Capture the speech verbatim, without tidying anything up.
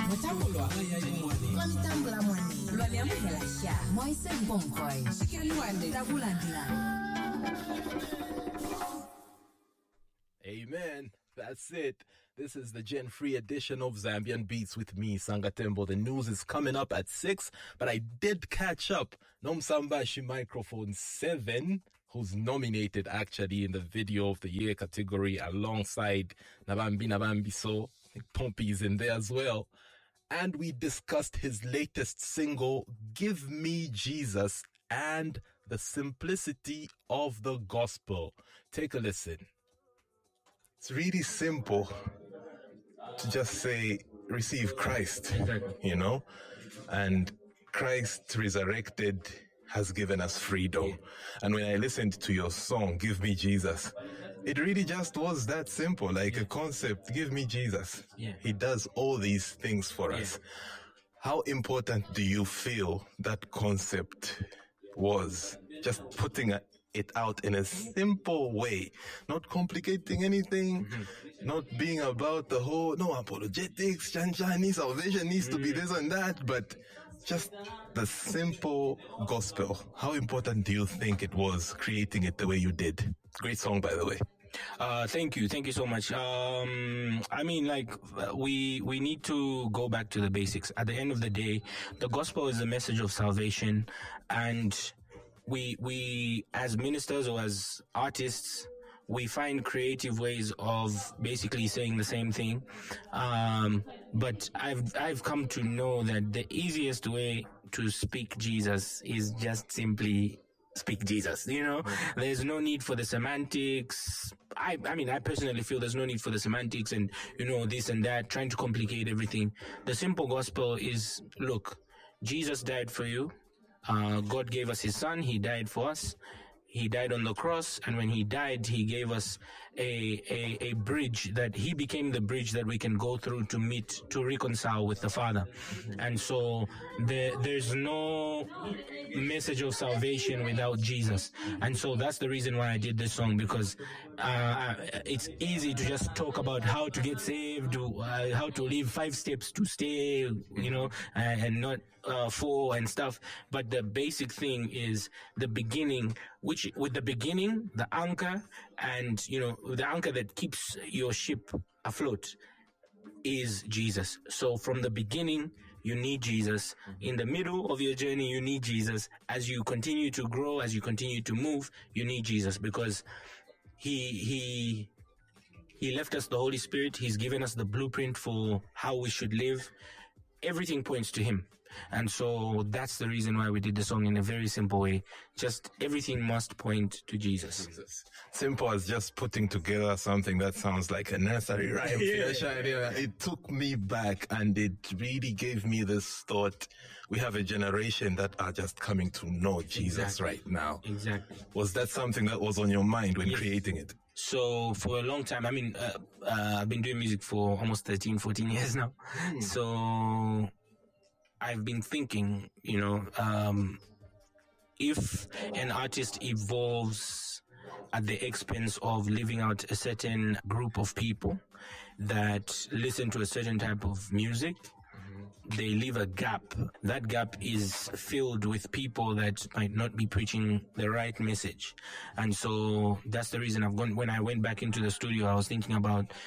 Mutambulwa Lwamitambula mwani Lwaliamuhelasha Moise Mbonkoi Shikiriwande Tagulandila. Amen. That's it. This is the Gen Free edition of Zambian Beats with me, Sangatembo. The news is coming up at six, but I did catch up. Nomsambashi Microphone seven, who's nominated actually in the Video of the Year category alongside Nabambi Nabambiso. I think Pompey's in there as well. And we discussed his latest single, Give Me Jesus, and the simplicity of the gospel. Take a listen. It's really simple to just say, receive Christ, you know, and Christ resurrected has given us freedom. And when I listened to your song, Give Me Jesus, it really just was that simple, like yeah. a concept, give me Jesus. Yeah. He does all these things for yeah. us. How important do you feel that concept was? Just putting a it out in a simple way, not complicating anything, mm-hmm. not being about the whole, no apologetics, chanchani, salvation needs mm-hmm. to be this and that, but just the simple gospel. How important do you think it was creating it the way you did? Great song, by the way. Uh, thank you. Thank you so much. Um, I mean, like, we, we need to go back to the basics. At the end of the day, the gospel is the message of salvation, and We, we, as ministers or as artists, we find creative ways of basically saying the same thing. Um, but I've, I've come to know that the easiest way to speak Jesus is just simply speak Jesus, you know? There's no need for the semantics. I, I mean, I personally feel there's no need for the semantics and, you know, this and that, trying to complicate everything. The simple gospel is, look, Jesus died for you. Uh, God gave us his son. He died for us. He died on the cross. And when he died, he gave us a, a, a bridge that he became the bridge that we can go through to meet, to reconcile with the Father. And so there, there's no message of salvation without Jesus. And so that's the reason why I did this song, because, uh, it's easy to just talk about how to get saved, uh, how to live five steps to stay, you know, uh, and not, uh, four and stuff. But the basic thing is the beginning, which with the beginning, the anchor, and, you know, the anchor that keeps your ship afloat is Jesus. So from the beginning, you need Jesus. In the middle of your journey, you need Jesus. As you continue to grow, as you continue to move, you need Jesus, because he, he, he left us the Holy Spirit. He's given us the blueprint for how we should live. Everything points to him. And so that's the reason why we did the song in a very simple way. Just everything must point to Jesus. Jesus. Simple as just putting together something that sounds like a nursery rhyme. Yeah. It took me back, and it really gave me this thought. We have a generation that are just coming to know Jesus exactly. right now. Exactly. Was that something that was on your mind when yes. creating it? So for a long time, I mean, uh, uh, I've been doing music for almost thirteen, fourteen years now. Mm. So I've been thinking, you know, um, if an artist evolves at the expense of living out a certain group of people that listen to a certain type of music, they leave a gap. That gap is filled with people that might not be preaching the right message. And so that's the reason I've gone, when I went back into the studio, I was thinking about